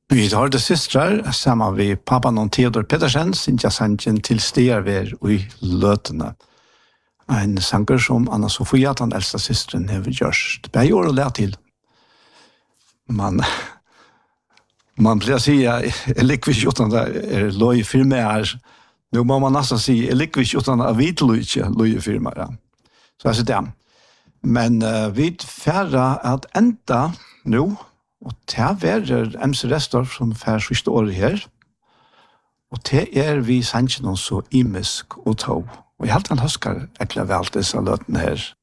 Vi har det systrar, sammen med pappan og Theodor Pedersen, Sintja Sanchen til Stearver i Løtene. En sanger som Anna Sofia, den eldste systeren, har gjort. Det er jo å lære til. Man blir å si, jeg liker ikke uten det løy firmaer. Nå må man nesten si, jeg liker ikke uten det løy firmaer. Så jeg sier det. Men vi færre at enda nå, og det er MC Restor som fær siste året her, og det vi sannsyn så imisk og tog. Og jeg halte han husker ekkert vel disse løtene her.